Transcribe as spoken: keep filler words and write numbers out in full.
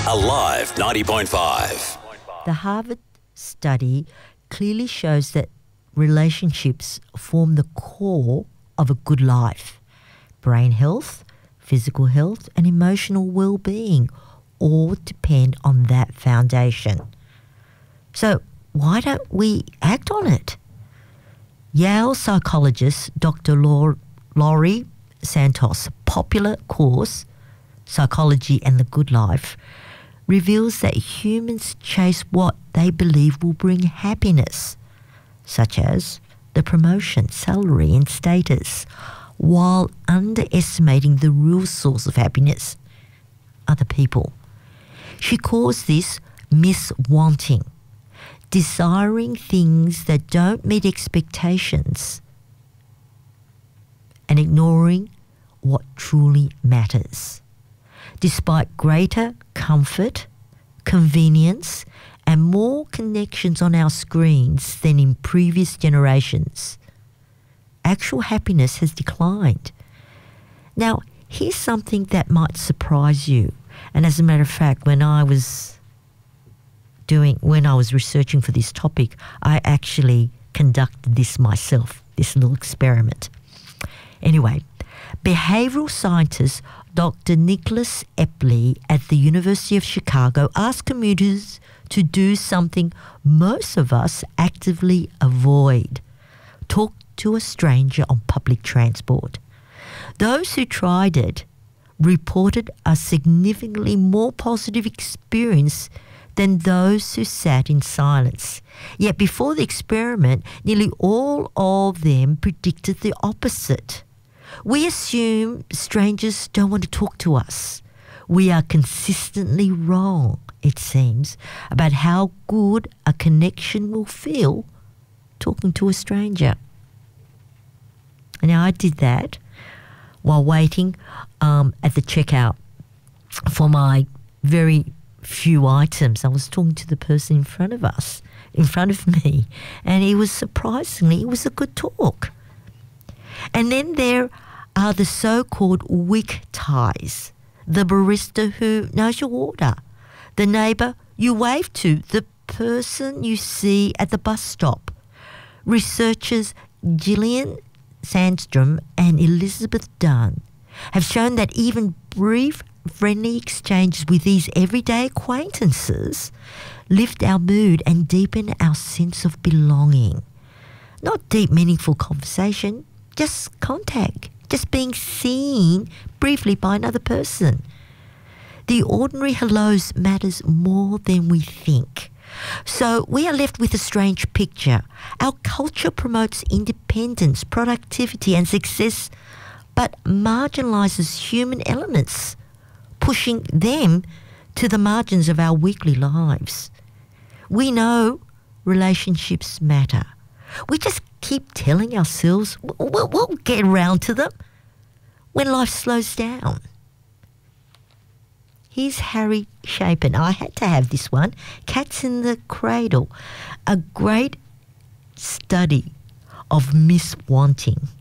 Alive ninety point five. The Harvard study clearly shows that relationships form the core of a good life. Brain health, physical health, and emotional well-being all depend on that foundation. So why don't we act on it? Yale psychologist Doctor Lau- Laurie Santos' popular course, Psychology and the Good Life, reveals that humans chase what they believe will bring happiness, such as the promotion, salary and status, while underestimating the real source of happiness, other people. She calls this miswanting, desiring things that don't meet expectations and ignoring what truly matters. Despite greater comfort, convenience, and more connections on our screens than in previous generations, actual happiness has declined. Now, here's something that might surprise you. And as a matter of fact, when I was doing, when I was researching for this topic, I actually conducted this myself, this little experiment. Anyway, behavioral scientist Doctor Nicholas Epley at the University of Chicago asked commuters to do something most of us actively avoid: talk to a stranger on public transport. Those who tried it reported a significantly more positive experience than those who sat in silence. Yet before the experiment, nearly all of them predicted the opposite. We assume strangers don't want to talk to us. We are consistently wrong, it seems, about how good a connection will feel talking to a stranger. Now, I did that while waiting um, at the checkout for my very few items. I was talking to the person in front of us, in front of me, and it was surprisingly, it was a good talk. And then there are the so-called weak ties, the barista who knows your order, the neighbour you wave to, the person you see at the bus stop. Researchers Gillian Sandstrom and Elizabeth Dunn have shown that even brief friendly exchanges with these everyday acquaintances lift our mood and deepen our sense of belonging. Not deep, meaningful conversation, just contact, just being seen briefly by another person. The ordinary hellos matters more than we think. So we are left with a strange picture. Our culture promotes independence, productivity and success, but marginalises human elements, pushing them to the margins of our weekly lives. We know relationships matter. We just keep telling ourselves we'll, we'll get around to them when life slows down. Here's Harry Chapin. I had to have this one. Cats in the Cradle. A great study of miswanting.